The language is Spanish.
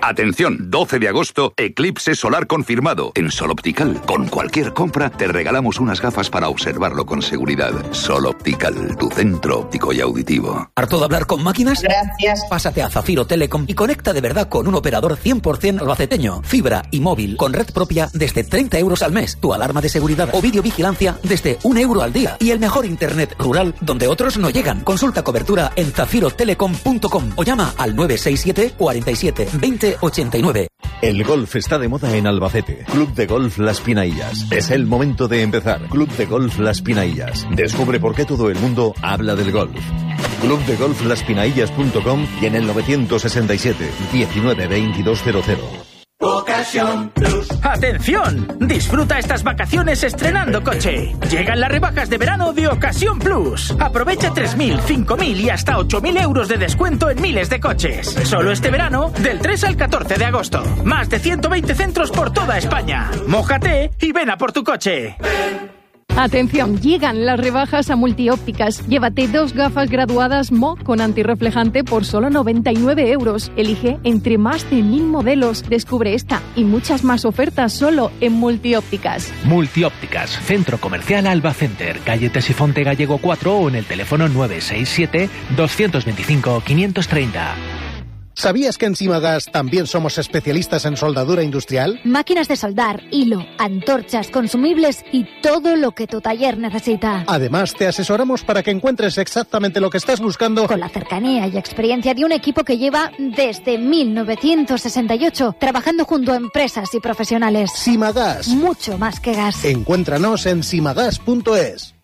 Atención, 12 de agosto, eclipse solar confirmado. En Sol Optical, con cualquier compra, te regalamos unas gafas para observarlo con seguridad. Sol Optical, tu centro óptico y auditivo. ¿Harto de hablar con máquinas? Gracias. Pásate a Zafiro Telecom y conecta de verdad con un operador 100% albaceteño. Fibra y móvil con red propia desde 30 euros al mes. Tu alarma de seguridad o videovigilancia desde 1 euro al día. Y el mejor internet rural donde otros no llegan. Consulta cobertura en zafirotelecom.com o llama al 967 47 20 89. El golf está de moda en Albacete. Club de Golf Las Pinaillas. Es el momento de empezar. Club de Golf Las Pinaillas. Descubre por qué todo el mundo habla del golf. Clubdegolflaspinaillas.com y en el 967 19 2200. Ocasión Plus. ¡Atención! Disfruta estas vacaciones estrenando coche. Llegan las rebajas de verano de Ocasión Plus. Aprovecha 3.000, 5.000 y hasta 8.000 euros de descuento en miles de coches. Solo este verano, del 3 al 14 de agosto. Más de 120 centros por toda España. Mójate y ven a por tu coche. Atención, llegan las rebajas a Multiópticas. Llévate 2 gafas graduadas Mo con antirreflejante por solo 99 euros. Elige entre más de 1000 modelos. Descubre esta y muchas más ofertas solo en Multiópticas. Multiópticas, Centro Comercial Alba Center, calle Tesifonte Gallego 4 o en el teléfono 967 225 530. ¿Sabías que en Simagas también somos especialistas en soldadura industrial? Máquinas de soldar, hilo, antorchas, consumibles y todo lo que tu taller necesita. Además, te asesoramos para que encuentres exactamente lo que estás buscando con la cercanía y experiencia de un equipo que lleva desde 1968 trabajando junto a empresas y profesionales. Simagas. Mucho más que gas. Encuéntranos en simagas.es.